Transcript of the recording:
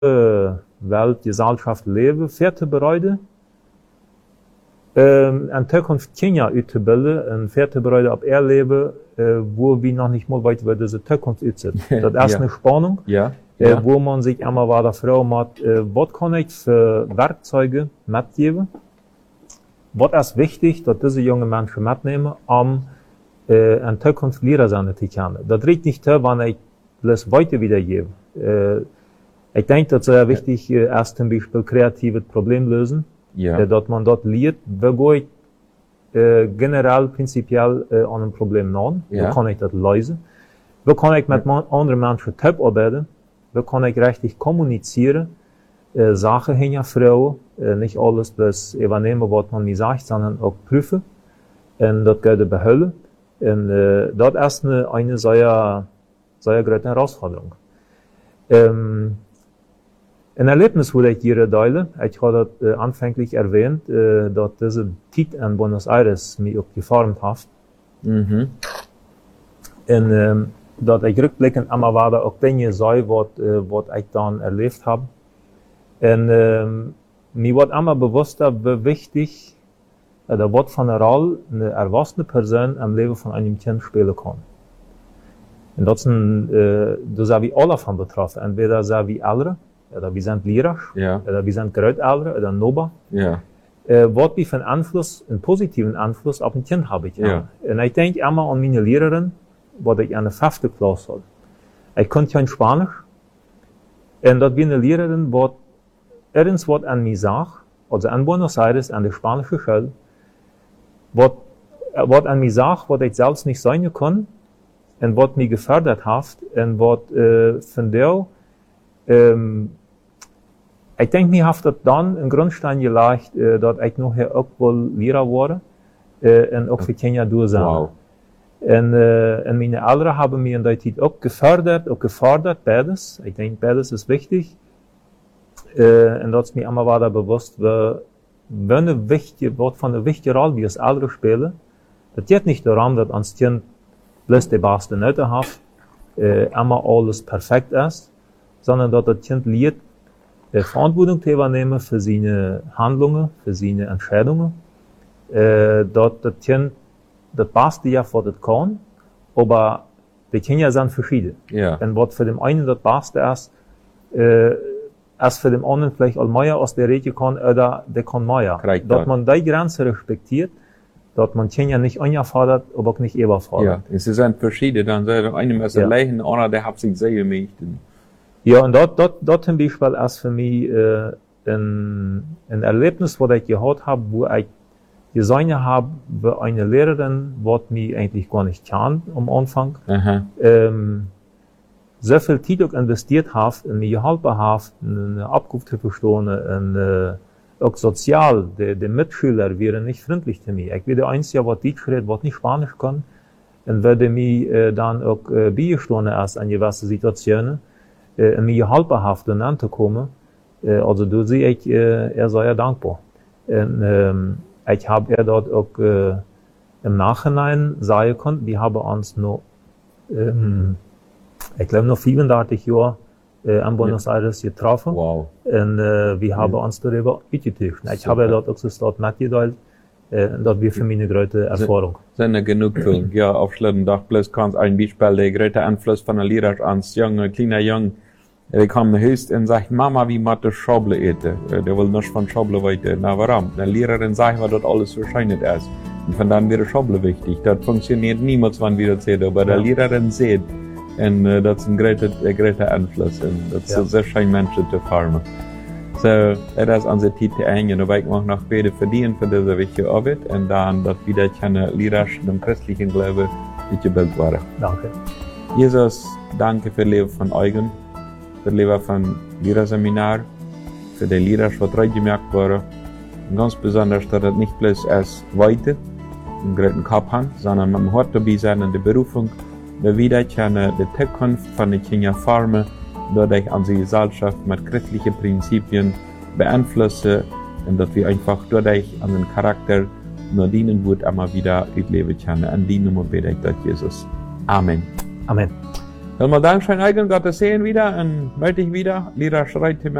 Weltgesellschaft leben, vierte bereiden. En toekomst Kenia uit te beelden, en vierte bereiden op leven, wo wir noch nicht mal weit über diese Toekomst uitzitten. Dat is een Spannung, wo man sich immer weiter fragen muss, was kann ich für Werkzeuge mitgeben? Was ist wichtig, dass diese jungen Menschen mitnehmen, um een Toekomst leren zijn te kennen? Dat reicht nicht, wenn ich das weiter wiedergebe. Ich denke, das ist sehr wichtig, erst zum Beispiel kreatives Problem lösen. Dass man dort lernt, wie gehe ich generell, prinzipiell an ein Problem nach, wie kann ich das lösen, wie kann ich mit anderen Menschen zusammenarbeiten, wie kann ich richtig kommunizieren, Sachen hinterfragen, nicht alles bloß übernehmen, was man mir sagt, sondern auch prüfen und das geht behüllen. Und das ist eine sehr, sehr große Herausforderung. Ein Erlebnis, wo ich hier teile, ich habe das anfänglich erwähnt, dass diese Zeit in Buenos Aires mich auch geformt hat. Und dass ich rückblickend immer wieder auch Dinge sah, was ich dann erlebt habe. Und mir wird immer bewusster, wie wichtig oder was von einer Rolle eine erwachsene Person im Leben von einem Kind spielen kann. Und das sind wir alle von betroffen. Entweder sind wir Ältere, oder wir sind Lehrer, oder wir sind Großeltern, oder Nober. Was wir für einen Einfluss, einen positiven Einfluss auf ein Kind habe ich. Und ich denke immer an meine Lehrerin, was ich in der 5. Klasse hatte. Ich konnte kein Spanisch. Und das war eine Lehrerin, was irgendwas an mir sagt, also in Buenos Aires, an der spanischen Schule, was an mir sagt, was ich selbst nicht sein kann, und was mich gefördert hat, und was von der, ich denke, mir hat das dann einen Grundstein gelegt, dass ich nachher auch wohl Lehrer wurde, und auch für Kenia durchsehen. Wow. Und meine Eltern haben mich in der Zeit auch gefördert, auch gefordert, beides. Ich denke, beides ist wichtig. Und das ist mir immer weiter bewusst, was von einer wichtigen Rolle wir als Eltern spielen. Das geht nicht darum, dass uns Kind bloß die beste Note hat, immer alles perfekt ist, sondern dass das Kind lernt, Verantwortung zu übernehmen für seine Handlungen, für seine Entscheidungen. Dass das Kind das Beste ja was das kann, aber die Kinder sind verschieden. Und was für den einen das Beste ist, als für den anderen vielleicht auch mehr aus der Rede kann, oder der kann mehr. Dass man die Grenze respektiert, dass man Kinder nicht angefordert, aber auch nicht überfordert. Ja, es sind verschiedene, dann sagt einem ist allein, einer, der hat sich sehr gemächt. Ja, und dort zum Beispiel ist für mich ein Erlebnis, was ich gehabt habe, wo ich gesehen habe, wie eine Lehrerin, was mich eigentlich gar nicht kann am Anfang, so viel Zeit auch investiert hat, in mir geholfen hat, eine Abkunft zu verstehen, und auch sozial, die Mitschüler wären nicht freundlich zu mir. Ich bin der Einzige, was Deutsch redet, was nicht Spanisch kann, und werde mir dann auch beigestanden erst in gewissen Situationen, mir geholfen hat, zu kommen. Also da sehe ich, er sei ja dankbar. Und ich habe dort auch im Nachhinein sagen können, wir haben uns noch, ich glaube noch 34 Jahre in Buenos Aires getroffen. Wow. Und wir haben uns darüber ausgetauscht. Ich habe dort auch dort mitgeteilt, das wäre für mich eine große Erfahrung. Sind genug für, ja, auf Schlittendach, bloß kann ein Beispiel, der große Einfluss von der Lehrer ans kleiner Jung, der kam höchst und sagt, Mama, wie macht das Schauble ete? Der will nicht von Schauble weiter. Na, warum? Der Lehrerin sagt, was dort alles wahrscheinlich ist. Und von dann wäre Schauble wichtig. Das funktioniert niemals, wenn wir das sehen. Aber der Lehrerin sieht, und das ist ein großer Einfluss. Und das ist sehr schön, Menschen zu formen. So, das ist unsere Zeit zu Ende. Aber ich möchte noch beide verdienen für diese wichtige Arbeit. Und dann, dass wieder keine Lehrer im christlichen Glauben gebildet waren. Danke. Jesus, danke für das Leben von Eugen. Für das Leben von Lehrerseminar, für die Lehrer, was recht gemerkt wurde. Und ganz besonders, dass das nicht bloß als Weite im großen Kopf hängt, sondern man hat dabei sein in der Berufung, wir wieder können die Zukunft von den Kindern formen, dadurch unsere Gesellschaft mit christlichen Prinzipien beeinflussen und dass wir einfach dadurch an den Charakter nur dienen wird, immer wieder leben können. An die Nummer bete ich, Jesus. Amen. Amen. Helemaal dank zijn eigen Gott sehen wieder und melde dich wieder. Lira schreit